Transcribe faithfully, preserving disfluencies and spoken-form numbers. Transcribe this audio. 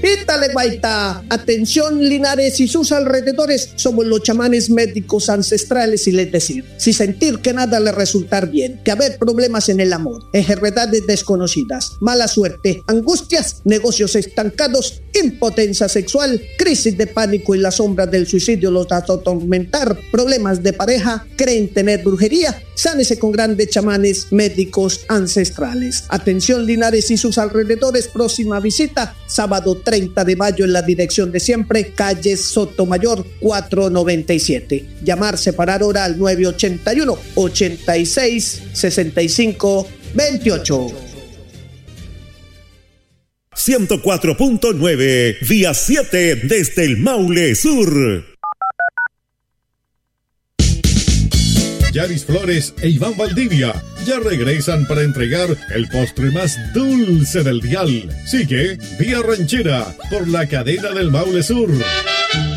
Ítale Guaita. Atención Linares y sus alrededores, somos los chamanes médicos ancestrales y les decir, si sentir que nada le resultar bien, que haber problemas en el amor, enfermedades desconocidas, mala suerte, angustias, negocios estancados, impotencia sexual, crisis de pánico y la sombra del suicidio los da atormentar, problemas de pareja, creen tener brujería, sánese con grandes chamanes médicos ancestrales. Atención Linares y sus alrededores, próxima visita, sábado treinta de mayo en la dirección de siempre, calle Sotomayor cuatrocientos noventa y siete. Llamar, separar hora al nueve ochenta y uno, ochenta y seis, sesenta y cinco, veintiocho. ciento cuatro punto nueve, vía siete desde el Maule Sur. Yaris Flores e Iván Valdivia ya regresan para entregar el postre más dulce del dial. Sigue Vía Ranchera por la cadena del Maule Sur.